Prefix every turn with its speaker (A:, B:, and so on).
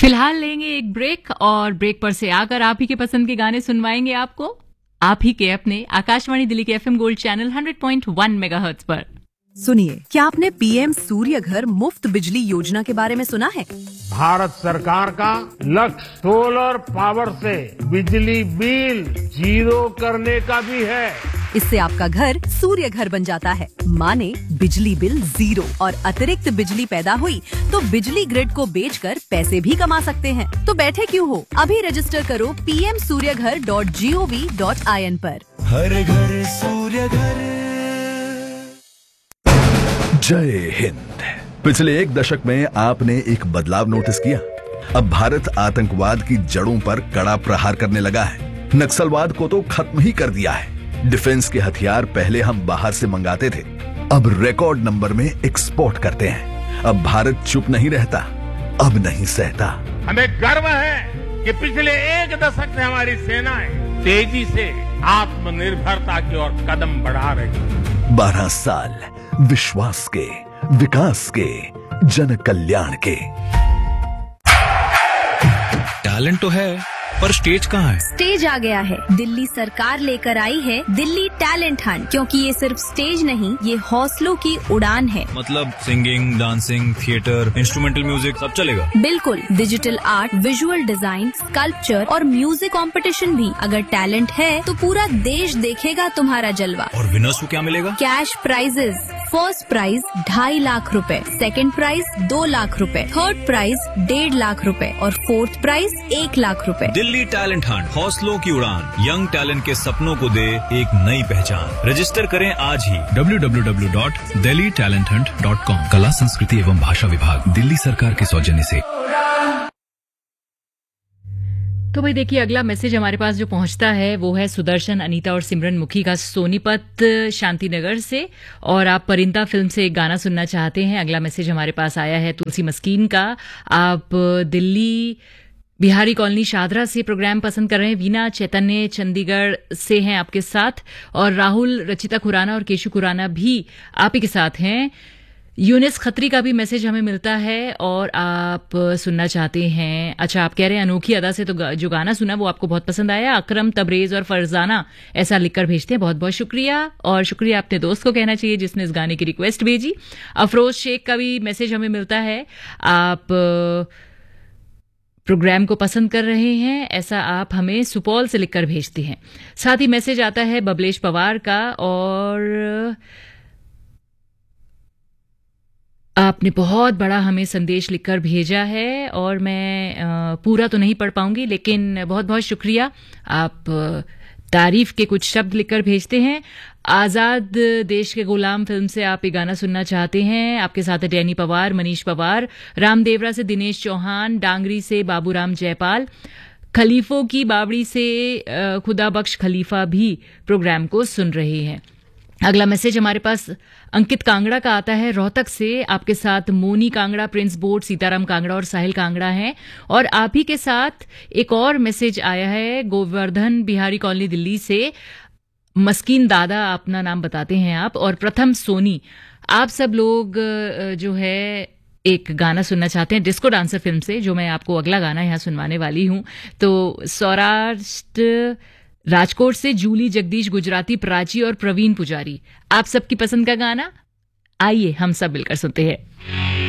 A: फिलहाल लेंगे एक ब्रेक और ब्रेक पर से आकर आप ही के पसंद के गाने सुनवाएंगे आपको आप ही के अपने आकाशवाणी दिल्ली के एफएम गोल्ड चैनल 100.1 मेगाहर्ट्ज पर।
B: सुनिए, क्या आपने पीएम सूर्य घर मुफ्त बिजली योजना के बारे में सुना है?
C: भारत सरकार का लक्ष्य सोलर पावर से बिजली बिल जीरो करने का भी है।
B: इससे आपका घर सूर्य घर बन जाता है। माने बिजली बिल जीरो और अतिरिक्त बिजली पैदा हुई तो बिजली ग्रिड को बेचकर पैसे भी कमा सकते हैं। तो बैठे क्यों हो, अभी रजिस्टर करो pmsuryaghar.gov.in पर।
D: हर घर सूर्य घर।
E: जय हिंद। पिछले एक दशक में आपने एक बदलाव नोटिस किया। अब भारत आतंकवाद की जड़ों पर कड़ा प्रहार करने लगा है। नक्सलवाद को तो खत्म ही कर दिया है। डिफेंस के हथियार पहले हम बाहर से मंगाते थे, अब रिकॉर्ड नंबर में एक्सपोर्ट करते हैं। अब भारत चुप नहीं रहता, अब नहीं सहता।
C: हमें गर्व है कि पिछले एक दशक से हमारी सेनाएं तेजी से आत्मनिर्भरता की ओर कदम बढ़ा रही है।
E: 12 साल विश्वास के, विकास के, जन कल्याण के।
F: टैलेंट तो है पर स्टेज कहाँ है?
G: स्टेज आ गया है। दिल्ली सरकार लेकर आई है दिल्ली टैलेंट हंट, क्योंकि ये सिर्फ स्टेज नहीं, ये हौसलों की उड़ान है।
F: मतलब singing, dancing, theatre, instrumental music सब चलेगा?
G: बिल्कुल, digital art, visual design, sculpture और म्यूजिक कंपटीशन भी। अगर टैलेंट है तो पूरा देश देखेगा तुम्हारा जलवा।
F: और विनर्स को क्या मिलेगा?
G: Cash prices. First prize 2.5 lakh रुपए, सेकंड प्राइज 2 लाख रुपए, थर्ड प्राइज 1.5 लाख रुपए और फोर्थ प्राइज 1 लाख रुपए।
F: दिल्ली टैलेंट हंट, हौसलों की उड़ान, यंग टैलेंट के सपनों को दे एक नई पहचान। रजिस्टर करें आज ही www.delhitalenthunt.com। कला, संस्कृति एवं भाषा विभाग, दिल्ली सरकार के सौजन्य से।
A: तो भाई देखिए, अगला मैसेज हमारे पास जो पहुंचता है वो है सुदर्शन, अनीता और सिमरन मुखी का सोनीपत शांतिनगर से। और आप परिंदा फिल्म से एक गाना सुनना चाहते हैं। अगला मैसेज हमारे पास आया है तुलसी मस्कीन का। आप दिल्ली बिहारी कॉलोनी शादरा से प्रोग्राम पसंद कर रहे हैं। वीना चैतन्य चंडीगढ़ से हैं आपके साथ, और राहुल, रचिता खुराना और केशु खुराना भी आप ही के साथ हैं। यूनिस खत्री का भी मैसेज हमें मिलता है और आप सुनना चाहते हैं। अच्छा, आप कह रहे हैं अनोखी अदा से तो जो गाना सुना वो आपको बहुत पसंद आया। अकरम, तबरेज और फरजाना ऐसा लिखकर भेजते हैं। बहुत बहुत शुक्रिया। और शुक्रिया अपने दोस्त को कहना चाहिए जिसने इस गाने की रिक्वेस्ट भेजी। अफरोज शेख का भी मैसेज हमें मिलता है। आप प्रोग्राम को पसंद कर रहे हैं, ऐसा आप हमें सुपौल से लिखकर भेजते हैं। साथ ही मैसेज आता है बबलेश पवार का, और आपने बहुत बड़ा हमें संदेश लिखकर भेजा है और मैं पूरा तो नहीं पढ़ पाऊंगी, लेकिन बहुत बहुत शुक्रिया। आप तारीफ के कुछ शब्द लिखकर भेजते हैं। आजाद देश के गुलाम फिल्म से आप ये गाना सुनना चाहते हैं। आपके साथ है डैनी पवार, मनीष पवार, रामदेवरा से दिनेश चौहान, डांगरी से बाबूराम जयपाल, खलीफों की बावड़ी से खुदा बख्श खलीफा भी प्रोग्राम को सुन रहे हैं। अगला मैसेज हमारे पास अंकित कांगड़ा का आता है रोहतक से। आपके साथ मोनी कांगड़ा, प्रिंस बोट, सीताराम कांगड़ा और साहिल कांगड़ा हैं। और आप ही के साथ एक और मैसेज आया है गोवर्धन बिहारी कॉलोनी दिल्ली से। मस्कीन दादा अपना नाम बताते हैं आप, और प्रथम सोनी। आप सब लोग जो है एक गाना सुनना चाहते हैं डिस्को डांसर फिल्म से, जो मैं आपको अगला गाना यहाँ सुनवाने वाली हूँ। तो सौराष्ट्र राजकोट से जूली, जगदीश गुजराती, प्राची और प्रवीण पुजारी, आप सबकी पसंद का गाना आइए हम सब मिलकर सुनते हैं।